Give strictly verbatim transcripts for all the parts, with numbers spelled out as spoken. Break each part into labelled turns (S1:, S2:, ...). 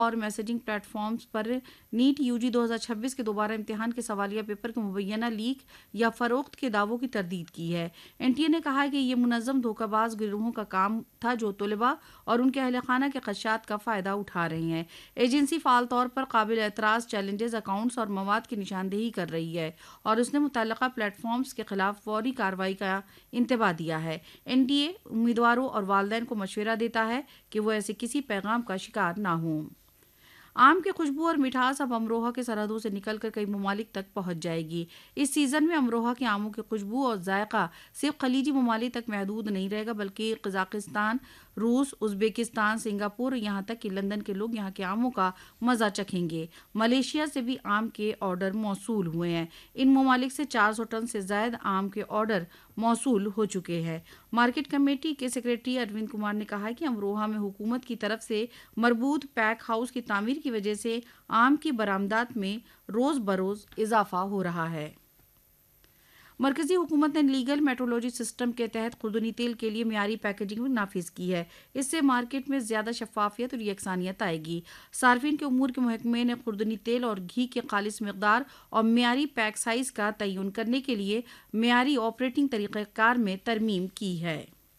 S1: और messaging platforms पर NEET UG दो हज़ार छब्बीस के दोबारा इम्तिहान के सवालिया पेपर के मुबैना लीक या फरोख्त के दावों की तरदीद की है। एनटीए ने कहा है कि ये मुनज़्ज़म धोखाबाज गिरोहों का काम था जो तलबा और उनके अहल खाना के खदशात का फ़ायदा उठा रहे हैं। एजेंसी फ़ाल तौर पर काबिल एतराज़ चैलेंजेस अकाउंट्स और मवाद की निशानदेही कर रही है और उसने मुतल्लका प्लेटफॉर्म्स के खिलाफ फौरी कार्रवाई का इंतबाह दिया है। एनटीए उम्मीदवारों और वालिदैन को मशवरा देता है कि वो ऐसे किसी पैगाम का शिकार ना हों। आम की खुशबू और मिठास अब अमरोहा के सरहदों से निकलकर कई ममालिक तक पहुंच जाएगी। इस सीज़न में अमरोहा के आमों की खुशबू और जायका सिर्फ खलीजी ममालिक तक महदूद नहीं रहेगा, बल्कि कजाकिस्तान, रूस, उज़्बेकिस्तान, सिंगापुर, यहाँ तक कि लंदन के लोग यहाँ के आमों का मज़ा चखेंगे। मलेशिया से भी आम के ऑर्डर मौसूल हुए हैं। इन ममालिक से चार सौ टन से ज़ायद आम के ऑर्डर मौसूल हो चुके हैं। मार्केट कमेटी के सेक्रेटरी अरविंद कुमार ने कहा है कि अमरोहा में हुकूमत की तरफ से मरबूत पैक हाउस की तामीर की वजह से आम की बरामदात में रोज़ बरोज़ इजाफा हो रहा है। मरकजी हुकूमत ने लीगल मेट्रोलॉजी सिस्टम के तहत खुर्दनी तेल के लिए मियारी पैकेजिंग नाफिज की है। इससे मार्केट में ज़्यादा शफाफियत और यकसानियत आएगी। सार्फिन के उमूर के महकमे ने खुर्दनी तेल और घी के खालिस मकदार और मियारी पैक साइज़ का तयन करने के लिए मियारी ऑपरेटिंग तरीक़ाकार में तरमीम की है।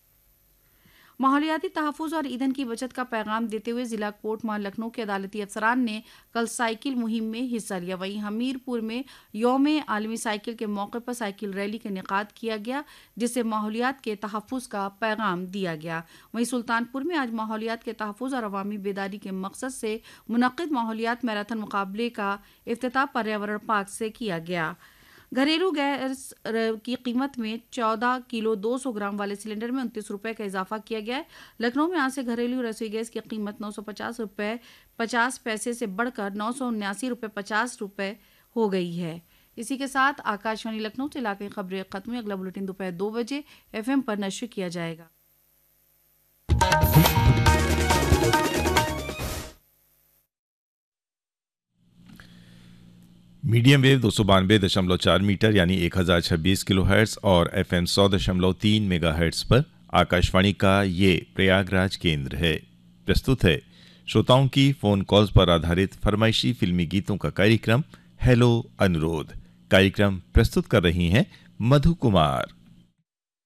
S1: माहौलियाती तहफ़्फ़ुज़ और ईंधन की बचत का पैगाम देते हुए ज़िला कोट माल लखनऊ के अदालती अफसरान ने कल साइकिल मुहिम में हिस्सा लिया। वहीं हमीरपुर में यौम आलमी साइकिल के मौके पर साइकिल रैली का इनेकाद किया गया, जिससे माहौलियात के तहफ़्फ़ुज़ का पैगाम दिया गया। वहीं सुल्तानपुर में आज माहौलियात के तहफ़्फ़ुज़ और अवामी बेदारी के मकसद से मुनक़्क़िद माहौलियात मैराथन मुकाबले का इफ्तिताह पर्यावरण पार्क से किया गया। घरेलू गैस की कीमत में चौदह किलो दो सौ ग्राम वाले सिलेंडर में उनतीस रुपये का इजाफा किया गया है। लखनऊ में आज से घरेलू रसोई गैस की कीमत नौ सौ पचास रुपये पचास पैसे से बढ़कर नौ सौ उन्यासी रुपये पचास रुपये हो गई है। इसी के साथ आकाशवाणी लखनऊ से इलाके की खबरें खत्म हुई। अगला बुलेटिन दोपहर दो बजे एफ एम पर नश्र किया जाएगा।
S2: मीडियम वेव दो सौ बानवे दशमलव चार मीटर यानी एक हज़ार छब्बीस किलो हर्ट्स और एफ एम सौ दशमलव तीन मेगा हर्ट्स पर आकाशवाणी का ये प्रयागराज केंद्र है। प्रस्तुत है श्रोताओं की फ़ोन कॉल्स पर आधारित फरमाइशी फिल्मी गीतों का कार्यक्रम हेलो अनुरोध। कार्यक्रम प्रस्तुत कर रही हैं मधु कुमार।